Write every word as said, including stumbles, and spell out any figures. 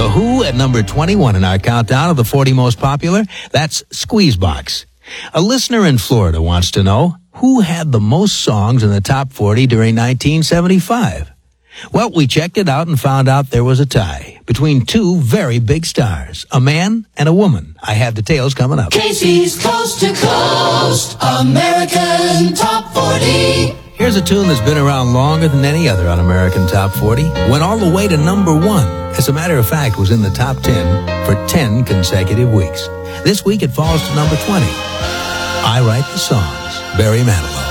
The Who at number twenty-one in our countdown of the forty most popular. That's Squeezebox. A listener in Florida wants to know who had the most songs in the top forty during nineteen seventy-five. Well, we checked it out and found out there was a tie between two very big stars, a man and a woman. I have details coming up. Casey's Coast to Coast American Top forty. Here's a tune that's been around longer than any other on American Top forty. Went all the way to number one. As a matter of fact, was in the top ten for ten consecutive weeks. This week it falls to number twenty. I Write the Songs, Barry Manilow.